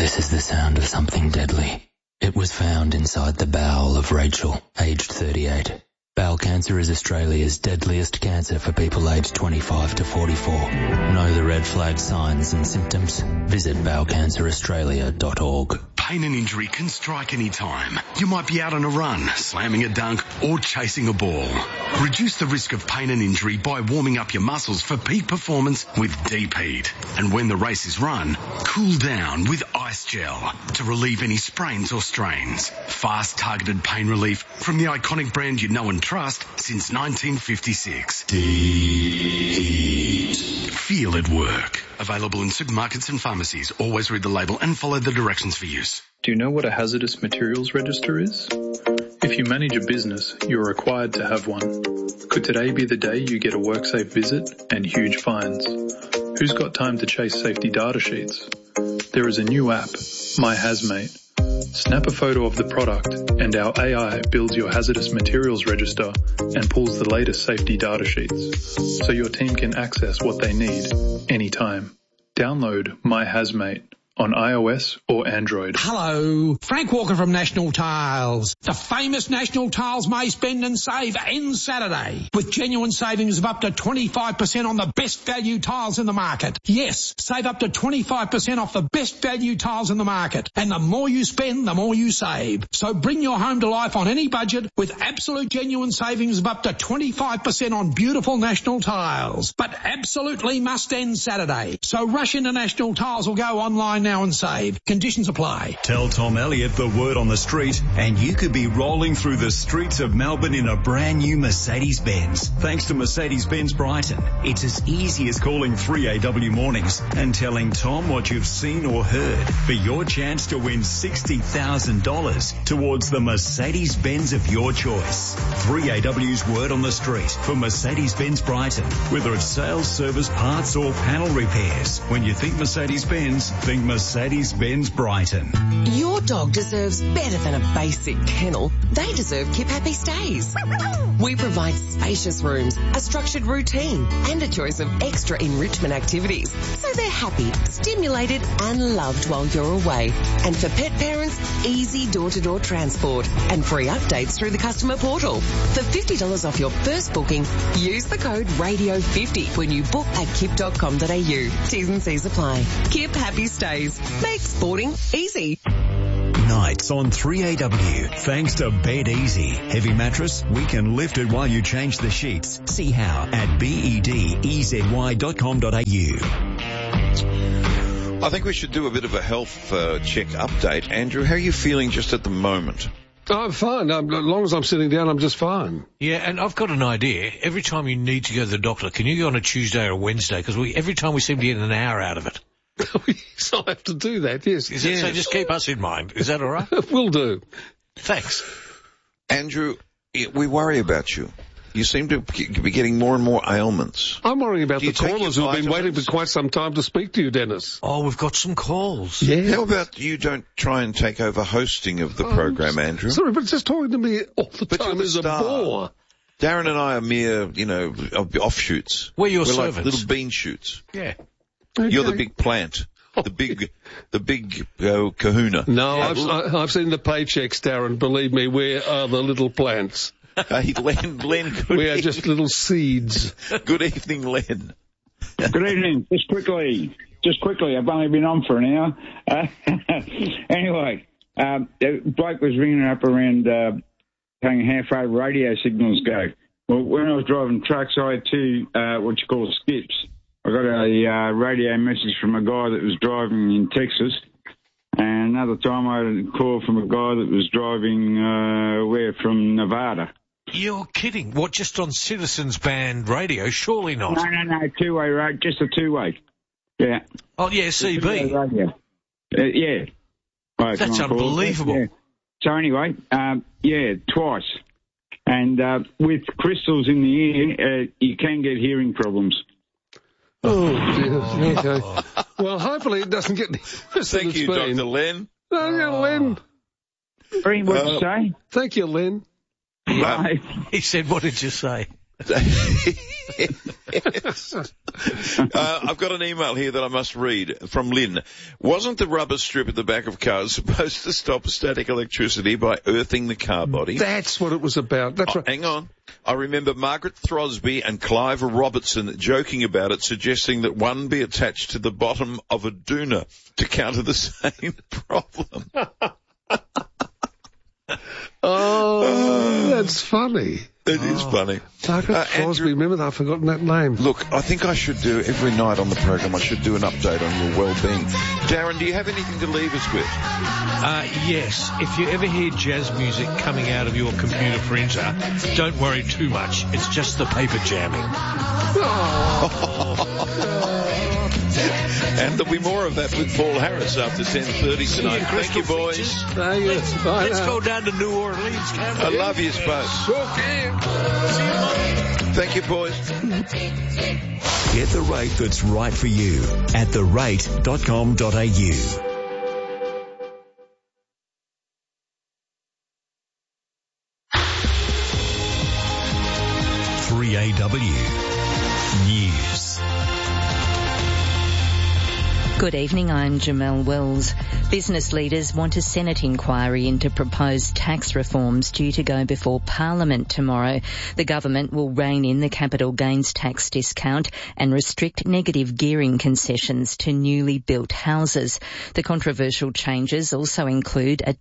This is the sound of something deadly. It was found inside the bowel of Rachel, aged 38. Bowel cancer is Australia's deadliest cancer for people aged 25 to 44. Know the red flag signs and symptoms? Visit bowelcanceraustralia.org. Pain and injury can strike any time. You might be out on a run, slamming a dunk, or chasing a ball. Reduce the risk of pain and injury by warming up your muscles for peak performance with Deep Heat. And when the race is run, cool down with Ice Gel to relieve any sprains or strains. Fast, targeted pain relief from the iconic brand you know and trust since 1956. Deep Heat. Feel it work. Available in supermarkets and pharmacies. Always read the label and follow the directions for use. Do you know what a hazardous materials register is? If you manage a business, you're required to have one. Could today be the day you get a WorkSafe visit and huge fines? Who's got time to chase safety data sheets? There is a new app, My Hazmate. Snap a photo of the product and our AI builds your hazardous materials register and pulls the latest safety data sheets so your team can access what they need anytime. Download My Hazmate on iOS or Android. Hello, Frank Walker from National Tiles. The famous National Tiles May Spend and Save ends Saturday with genuine savings of up to 25% on the best value tiles in the market. Yes, save up to 25% off the best value tiles in the market. And the more you spend, the more you save. So bring your home to life on any budget with absolute genuine savings of up to 25% on beautiful National Tiles. But absolutely must end Saturday. So rush into National Tiles or go online now and save. Conditions apply. Tell Tom Elliott the word on the street and you could be rolling through the streets of Melbourne in a brand new Mercedes-Benz. Thanks to Mercedes-Benz Brighton, it's as easy as calling 3AW Mornings and telling Tom what you've seen or heard for your chance to win $60,000 towards the Mercedes-Benz of your choice. 3AW's word on the street for Mercedes-Benz Brighton. Whether it's sales, service, parts or panel repairs. When you think Mercedes-Benz, think Mercedes-Benz Brighton. Your dog deserves better than a basic kennel. They deserve Keep Happy Stays. We provide spacious rooms, a structured routine, and a choice of extra enrichment activities. So they're happy, stimulated, and loved while you're away. And for pet parents, easy door-to-door transport and free updates through the customer portal. For $50 off your first booking, use the code RADIO50 when you book at kip.com.au. T's and C's apply. Kip Happy Stays. Make sporting easy. Nights on 3AW. Thanks to Bed Easy. Heavy mattress, we can lift it while you change the sheets. See how at bedezy.com.au. I think we should do a bit of a health check update. Andrew, how are you feeling just at the moment? I'm fine. As long as I'm sitting down, I'm just fine. Yeah, and I've got an idea. Every time you need to go to the doctor, can you go on a Tuesday or a Wednesday? Because every time we seem to get an hour out of it. Yes, I'll have to do that, yes. Yes. So just keep us in mind. Is that all right? Will do. Thanks. Andrew, we worry about you. You seem to be getting more and more ailments. I'm worrying about the callers who've been waiting for quite some time to speak to you, Dennis. Oh, we've got some calls. Yeah. How about you don't try and take over hosting of the program, Andrew? Sorry, but just talking to me all the time is a bore. Darren and I are mere, offshoots. We're your servants. Like little bean shoots. Yeah. Okay. You're the big plant. The big kahuna. No, I've seen the paychecks, Darren. Believe me, we are the little plants. Len, we are just little seeds. Good evening, Len. Good evening. Just quickly, I've only been on for an hour. Anyway, the bloke was ringing up around saying how far radio signals go. Well, when I was driving trucks, I had two what you call skips. I got a radio message from a guy that was driving in Texas, and another time I had a call from a guy that was driving from Nevada. You're kidding. What, just on Citizens Band radio? Surely not. No, two-way radio, just a two-way. Yeah. Oh, yeah, CB. Yeah. Right, that's unbelievable. Yeah. So anyway, twice. And with crystals in the ear, you can get hearing problems. Oh, dear. Okay. Well, hopefully it doesn't get any worse. Thank you, Dr. Len. No, Len. What did you say? Thank you, Len. He said, what did you say? I've got an email here that I must read from Lynn. Wasn't the rubber strip at the back of cars supposed to stop static electricity by earthing the car body? That's what it was about. That's right. Hang on. I remember Margaret Throsby and Clive Robertson joking about it, suggesting that one be attached to the bottom of a doona to counter the same problem. Oh, that's funny. It is funny. Margaret Throsby, remember that? I've forgotten that name. Look, I think I should do, every night on the program, I should do an update on your well-being. Darren, do you have anything to leave us with? Yes. If you ever hear jazz music coming out of your computer printer, don't worry too much. It's just the paper jamming. And there'll be more of that with Paul Harris after 10:30 tonight. Thank you, boys. Bye. Let's go down to New Orleans. I love you both. Thank you, boys. Get the rate that's right for you at therate.com.au. 3AW News. Good evening, I'm Jamelle Wells. Business leaders want a Senate inquiry into proposed tax reforms due to go before Parliament tomorrow. The government will rein in the capital gains tax discount and restrict negative gearing concessions to newly built houses. The controversial changes also include a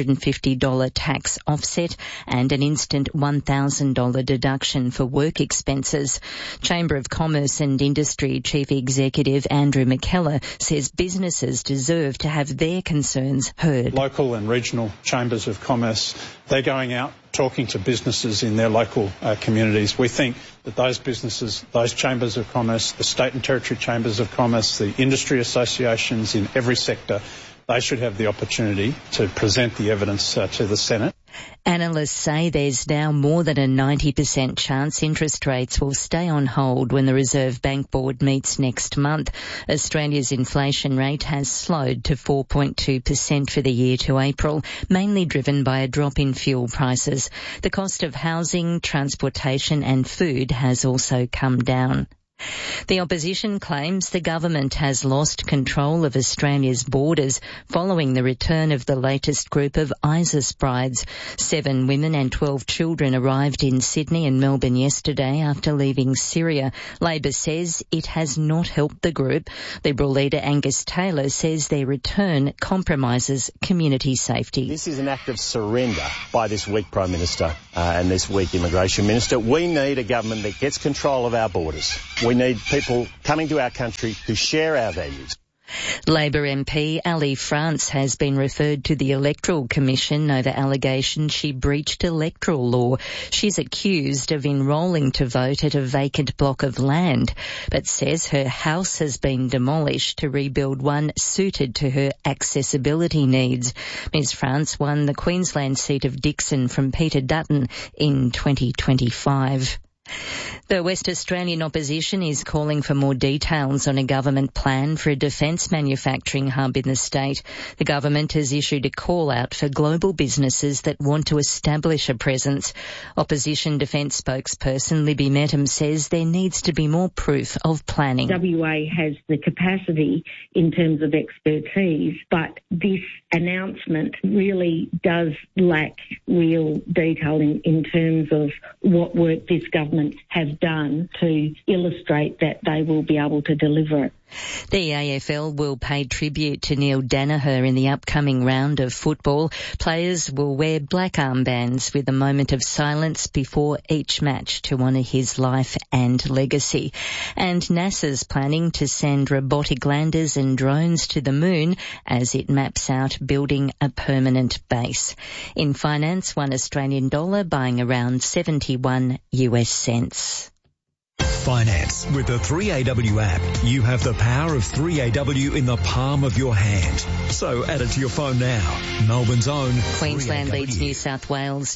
$250 tax offset and an instant $1,000 deduction for work expenses. Chamber of Commerce and Industry Chief Executive Andrew McKellar says businesses deserve to have their concerns heard. Local and regional chambers of commerce, they're going out talking to businesses in their local communities. We think that those businesses, those chambers of commerce, the state and territory chambers of commerce, the industry associations in every sector, they should have the opportunity to present the evidence to the Senate. Analysts say there's now more than a 90% chance interest rates will stay on hold when the Reserve Bank Board meets next month. Australia's inflation rate has slowed to 4.2% for the year to April, mainly driven by a drop in fuel prices. The cost of housing, transportation and food has also come down. The opposition claims the government has lost control of Australia's borders following the return of the latest group of ISIS brides. 7 women and 12 children arrived in Sydney and Melbourne yesterday after leaving Syria. Labor says it has not helped the group. Liberal leader Angus Taylor says their return compromises community safety. This is an act of surrender by this weak Prime Minister and this weak Immigration Minister. We need a government that gets control of our borders. We need people coming to our country who share our values. Labor MP Ali France has been referred to the Electoral Commission over allegations she breached electoral law. She's accused of enrolling to vote at a vacant block of land, but says her house has been demolished to rebuild one suited to her accessibility needs. Ms France won the Queensland seat of Dixon from Peter Dutton in 2025. The West Australian opposition is calling for more details on a government plan for a defence manufacturing hub in the state. The government has issued a call out for global businesses that want to establish a presence. Opposition defence spokesperson Libby Mettam says there needs to be more proof of planning. WA has the capacity in terms of expertise, but this announcement really does lack real detail in terms of what work this government have done to illustrate that they will be able to deliver it. The AFL will pay tribute to Neil Danaher in the upcoming round of football. Players will wear black armbands with a moment of silence before each match to honour his life and legacy. And NASA's planning to send robotic landers and drones to the moon as it maps out building a permanent base. In finance, $1 Australian dollar buying around 71 US cents. finance. With the 3AW app, you have the power of 3AW in the palm of your hand. So add it to your phone now. Melbourne's own Queensland 3AW. leads New South Wales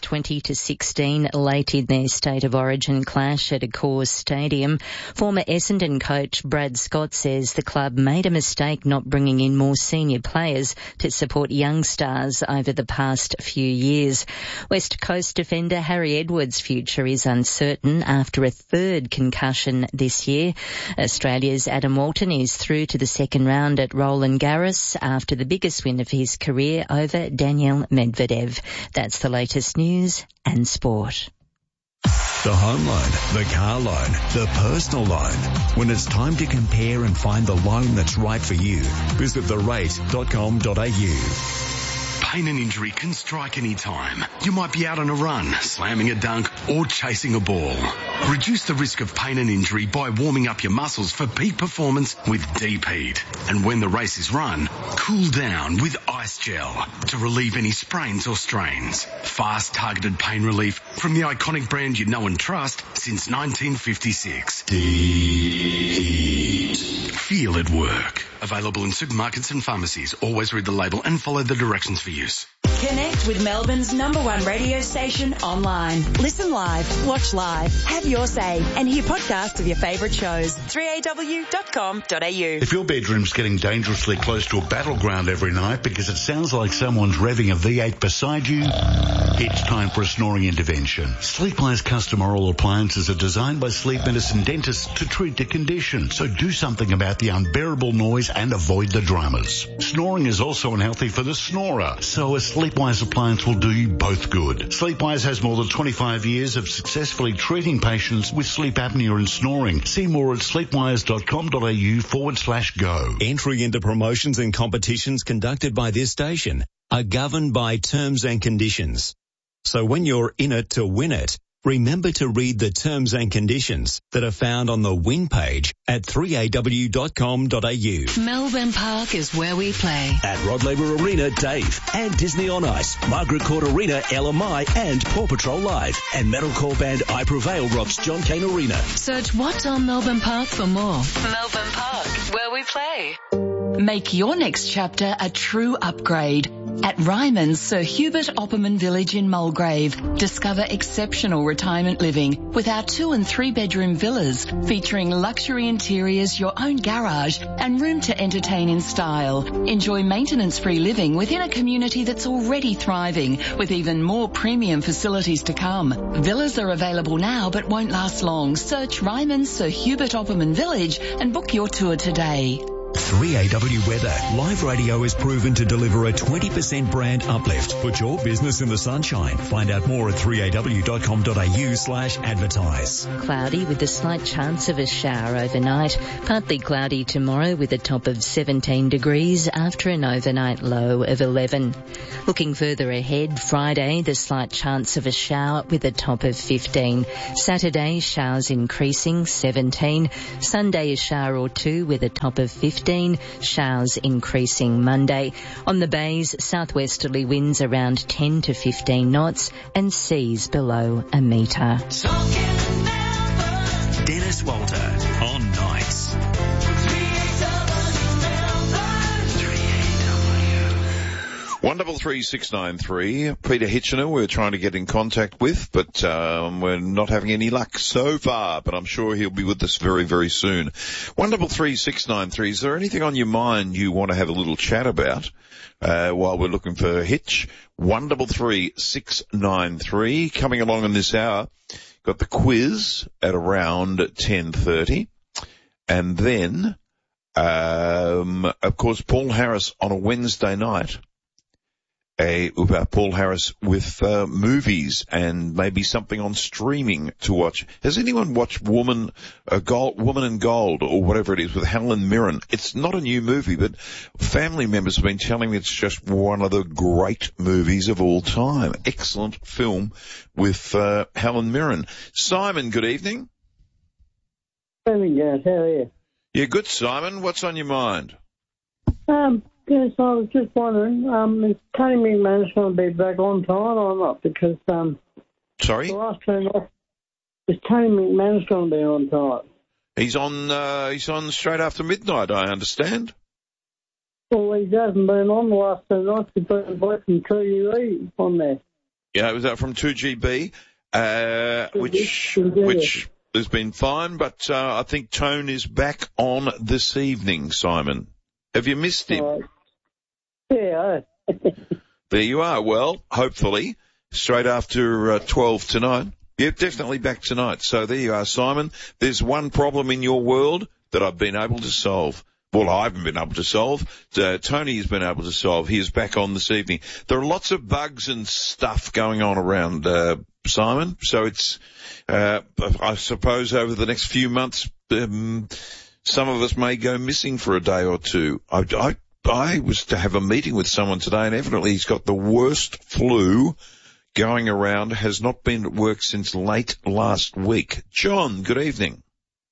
20-16 late in their State of Origin clash at Accor Stadium. Former Essendon coach Brad Scott says the club made a mistake not bringing in more senior players to support young stars over the past few years. West Coast defender Harry Edwards' future is uncertain after a third concussion this year. Australia's Adam Walton is through to the second round at Roland Garros after the biggest win of his career over Daniil Medvedev. That's the latest news and sport. The home loan, the car loan, the personal loan. When it's time to compare and find the loan that's right for you, visit therate.com.au. Pain and injury can strike any time. You might be out on a run, slamming a dunk, or chasing a ball. Reduce the risk of pain and injury by warming up your muscles for peak performance with Deep Heat. And when the race is run, cool down with Ice Gel to relieve any sprains or strains. Fast, targeted pain relief from the iconic brand you know and trust since 1956. Deep Heat. Feel it work. Available in supermarkets and pharmacies. Always read the label and follow the directions for use. Connect with Melbourne's #1 radio station online. Listen live, watch live, have your say, and hear podcasts of your favourite shows. 3aw.com.au. If your bedroom's getting dangerously close to a battleground every night because it sounds like someone's revving a V8 beside you, it's time for a snoring intervention. Sleepwise custom oral appliances are designed by sleep medicine dentists to treat the condition. So do something about the unbearable noise and avoid the dramas. Snoring is also unhealthy for the snorer, so a Sleepwise appliance will do you both good. Sleepwise has more than 25 years of successfully treating patients with sleep apnea and snoring. See more at sleepwise.com.au/go. Entry into promotions and competitions conducted by this station are governed by terms and conditions. So when you're in it to win it, remember to read the terms and conditions that are found on the win page at 3aw.com.au. Melbourne Park is where we play. At Rod Laver Arena, Dave. And Disney on Ice, Margaret Court Arena, LMI, and Paw Patrol Live. And metalcore band I Prevail rocks John Cain Arena. Search What's on Melbourne Park for more. Melbourne Park, where we play. Make your next chapter a true upgrade. At Ryman's Sir Hubert Opperman Village in Mulgrave, discover exceptional retirement living with our 2 and 3 bedroom villas featuring luxury interiors, your own garage and room to entertain in style. Enjoy maintenance-free living within a community that's already thriving with even more premium facilities to come. Villas are available now but won't last long. Search Ryman's Sir Hubert Opperman Village and book your tour today. 3AW Weather. Live radio is proven to deliver a 20% brand uplift. Put your business in the sunshine. Find out more at 3aw.com.au/advertise. Cloudy with a slight chance of a shower overnight. Partly cloudy tomorrow with a top of 17 degrees after an overnight low of 11. Looking further ahead, Friday, the slight chance of a shower with a top of 15. Saturday, showers increasing, 17. Sunday, a shower or two with a top of 15. Showers increasing Monday. On the bays, southwesterly winds around 10 to 15 knots and seas below a metre. Dennis Walter on Nights. 133693. Peter Hitchener we're trying to get in contact with, but we're not having any luck so far, but I'm sure he'll be with us very, very soon. 133693. Is there anything on your mind you want to have a little chat about while we're looking for Hitch? 133693. Coming along in this hour, got the quiz at around 10:30. And then, of course, Paul Harris on a Wednesday night. Paul Harris with movies and maybe something on streaming to watch. Has anyone watched Woman in Gold or whatever it is with Helen Mirren? It's not a new movie, but family members have been telling me it's just one of the great movies of all time. Excellent film with Helen Mirren. Simon, good evening. Good evening, guys. How are you? Yeah, good, Simon. What's on your mind? Yes, I was just wondering, is Tony McManus going to be back on time or not? Because sorry, the last 2 nights, is Tony McManus going to be on time? He's on straight after midnight, I understand. Well, he hasn't been on the last 2 nights. He's been back from 2UE on there. Yeah, was that from 2GB, which has been fine, but I think Tone is back on this evening, Simon. Have you missed him? Yeah. There you are. Well, hopefully, straight after 12 tonight. Yep, definitely back tonight. So there you are, Simon. There's one problem in your world that I've been able to solve. Well, I haven't been able to solve. Tony has been able to solve. He is back on this evening. There are lots of bugs and stuff going on around, Simon. So it's, I suppose over the next few months, some of us may go missing for a day or two. I was to have a meeting with someone today, and evidently he's got the worst flu going around, has not been at work since late last week. John, good evening.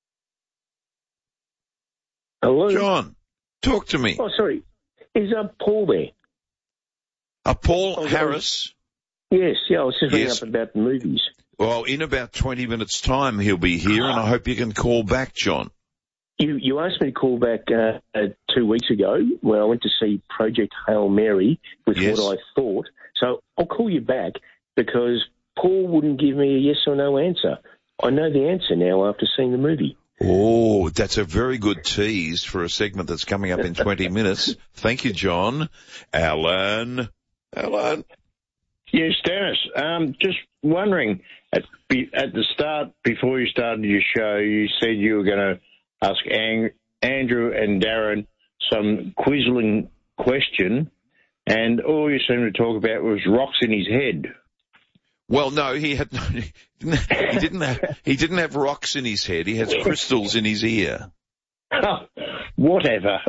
Hello? John, talk to me. Oh, sorry. Is Paul there? Paul Harris? Yes, I was just ringing up about the movies. Well, in about 20 minutes' time he'll be here, and I hope you can call back, John. You asked me to call back 2 weeks ago when I went to see Project Hail Mary with what I thought. So I'll call you back because Paul wouldn't give me a yes or no answer. I know the answer now after seeing the movie. Oh, that's a very good tease for a segment that's coming up in 20 minutes. Thank you, John. Alan. Yes, Dennis. Just wondering, at the start, before you started your show, you said you were going to ask Andrew and Darren some quizzling question, and all you seemed to talk about was rocks in his head. Well, no, he didn't have rocks in his head. He has crystals in his ear. Oh, whatever.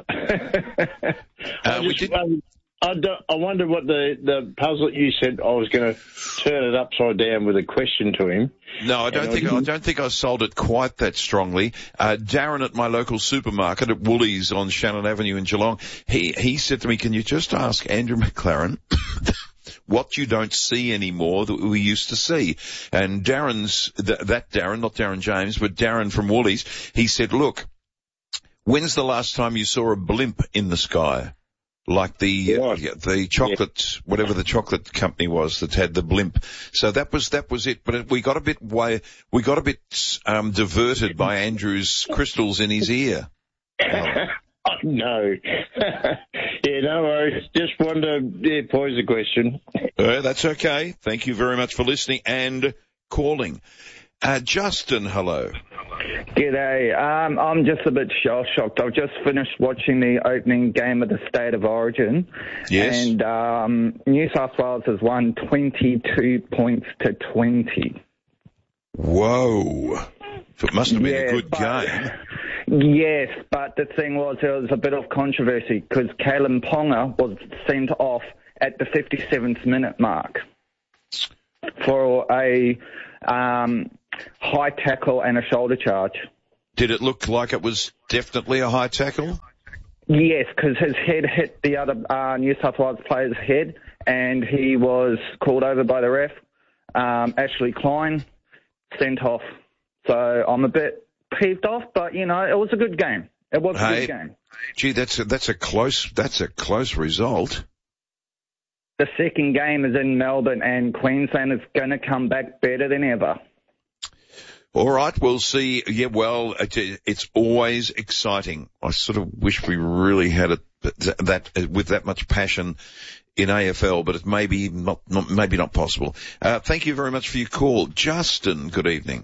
I wonder what the puzzle you said. I was going to turn it upside down with a question to him. No, I don't think I sold it quite that strongly. Darren at my local supermarket at Woolies on Shannon Avenue in Geelong, he said to me, "Can you just ask Andrew McLaren what you don't see anymore that we used to see?" And Darren's that Darren, not Darren James, but Darren from Woolies, he said, "Look, when's the last time you saw a blimp in the sky?" Like the chocolate, whatever the chocolate company was that had the blimp. So that was it. But we got a bit diverted by Andrew's crystals in his ear. Oh, no. Yeah, no worries. Just wanted to pose the question. That's okay. Thank you very much for listening and calling. Justin, hello. G'day. I'm just a bit shell-shocked. I've just finished watching the opening game of the State of Origin. Yes. And New South Wales has won 22 points to 20. Whoa. It must have been a good game. Yes, but the thing was there was a bit of controversy because Kalen Ponga was sent off at the 57th minute mark for a high tackle and a shoulder charge. Did it look like it was definitely a high tackle? Yes, because his head hit the other New South Wales player's head, and he was called over by the ref. Ashley Klein sent off. So I'm a bit peeved off, but it was a good game. It was a good game. Gee, that's a close result. The second game is in Melbourne, and Queensland is going to come back better than ever. All right, we'll see. Yeah, well, it's always exciting. I sort of wish we really had it with that much passion in AFL, but it may be maybe not possible. Thank you very much for your call. Justin, good evening.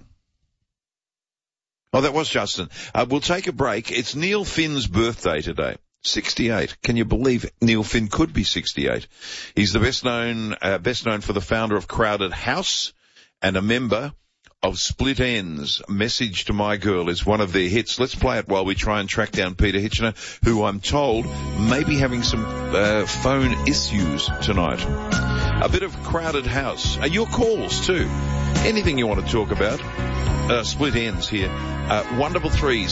Oh, that was Justin. We'll take a break. It's Neil Finn's birthday today. 68. Can you believe Neil Finn could be 68? He's the best known for the founder of Crowded House and a member of Split Ends. Message to My Girl is one of their hits. Let's play it while we try and track down Peter Hitchener, who I'm told may be having some phone issues tonight. A bit of Crowded House. Your calls too. Anything you want to talk about. Split Ends here. 133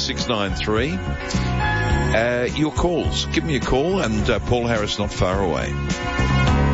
693. Your calls. Give me a call, and Paul Harris not far away.